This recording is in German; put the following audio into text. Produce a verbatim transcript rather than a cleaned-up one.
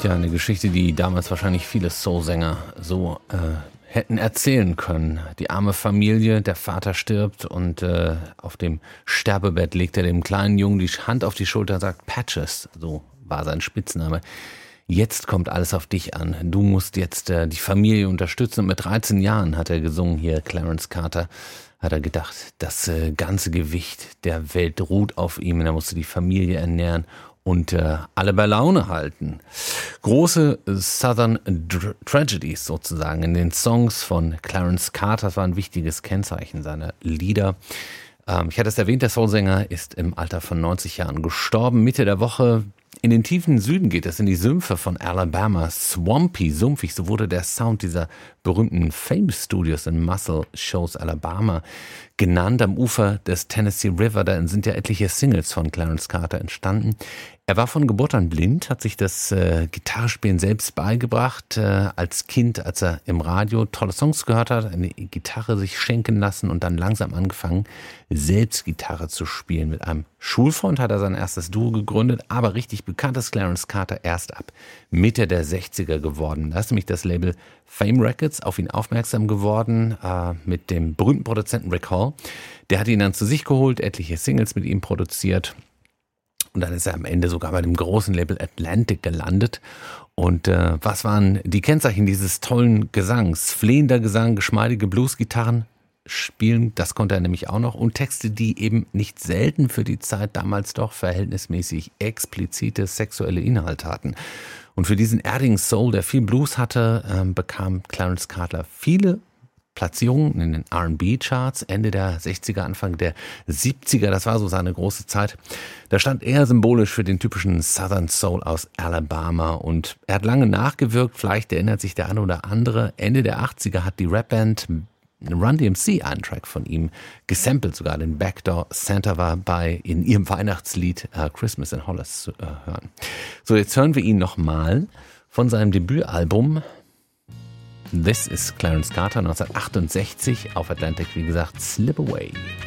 Ja, eine Geschichte, die damals wahrscheinlich viele Soul-Sänger so äh, hätten erzählen können. Die arme Familie, der Vater stirbt und äh, auf dem Sterbebett legt er dem kleinen Jungen die Hand auf die Schulter und sagt, Patches, so war sein Spitzname. Jetzt kommt alles auf dich an. Du musst jetzt äh, die Familie unterstützen. Und mit dreizehn Jahren hat er gesungen, hier Clarence Carter, hat er gedacht, das äh, ganze Gewicht der Welt ruht auf ihm und er musste die Familie ernähren und äh, alle bei Laune halten. Große Southern Dr- Tragedies sozusagen in den Songs von Clarence Carter, das war ein wichtiges Kennzeichen seiner Lieder. Ähm, ich hatte es erwähnt, der Soulsänger ist im Alter von neunzig Jahren gestorben, Mitte der Woche. In den tiefen Süden geht es, in die Sümpfe von Alabama, swampy, sumpfig, so wurde der Sound dieser berühmten Fame Studios in Muscle Shoals, Alabama, genannt. Am Ufer des Tennessee River, da sind ja etliche Singles von Clarence Carter entstanden. Er war von Geburt an blind, hat sich das äh, Gitarrespielen selbst beigebracht, äh, als Kind, als er im Radio tolle Songs gehört hat, eine Gitarre sich schenken lassen und dann langsam angefangen, selbst Gitarre zu spielen. Mit einem Schulfreund hat er sein erstes Duo gegründet, aber richtig bekannt ist Clarence Carter erst ab Mitte der sechziger geworden. Da ist nämlich das Label Fame Records auf ihn aufmerksam geworden, äh, mit dem berühmten Produzenten Rick Hall. Der hat ihn dann zu sich geholt, etliche Singles mit ihm produziert. Und dann ist er am Ende sogar bei dem großen Label Atlantic gelandet. Und äh, was waren die Kennzeichen dieses tollen Gesangs? Flehender Gesang, geschmeidige Bluesgitarren spielen, das konnte er nämlich auch noch. Und Texte, die eben nicht selten für die Zeit damals doch verhältnismäßig explizite sexuelle Inhalte hatten. Und für diesen erdigen Soul, der viel Blues hatte, äh, bekam Clarence Carter viele Platzierungen in den R and B-Charts, Ende der sechziger, Anfang der siebziger, das war so seine große Zeit. Da stand er symbolisch für den typischen Southern Soul aus Alabama und er hat lange nachgewirkt, vielleicht erinnert sich der eine oder andere. Ende der achtziger hat die Rapband Run D M C einen Track von ihm gesampelt, sogar den Backdoor Santa war bei in ihrem Weihnachtslied uh, Christmas in Hollis zu uh, hören. So, jetzt hören wir ihn nochmal von seinem Debütalbum This is Clarence Carter, neunzehnhundertachtundsechzig auf Atlantic, wie gesagt, Slip Away.